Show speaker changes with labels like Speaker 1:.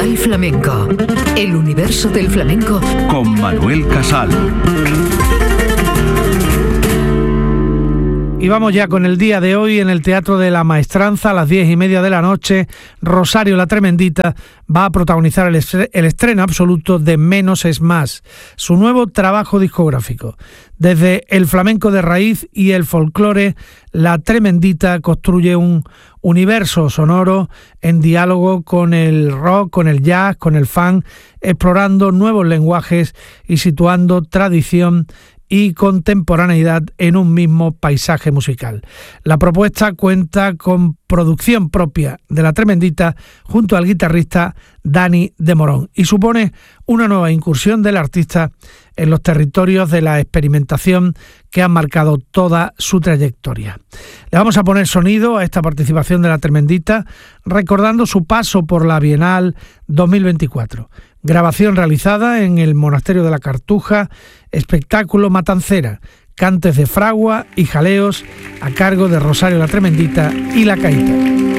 Speaker 1: Capital Flamenco, el universo del flamenco
Speaker 2: con Manuel Casal.
Speaker 3: Y vamos ya con el día de hoy en el Teatro de la Maestranza a las 10:30 de la noche. Rosario la Tremendita va a protagonizar el estreno absoluto de Menos es Más, su nuevo trabajo discográfico. Desde el flamenco de raíz y el folclore, la Tremendita construye un universo sonoro en diálogo con el rock, con el jazz, con el funk, explorando nuevos lenguajes y situando tradición y contemporaneidad en un mismo paisaje musical. La propuesta cuenta con producción propia de la Tremendita junto al guitarrista Dani de Morón y supone una nueva incursión del artista en los territorios de la experimentación que han marcado toda su trayectoria. Le vamos a poner sonido a esta participación de la Tremendita recordando su paso por la Bienal 2024. Grabación realizada en el Monasterio de la Cartuja, espectáculo Matancera, cantes de fragua y jaleos a cargo de Rosario la Tremendita y La Caíta.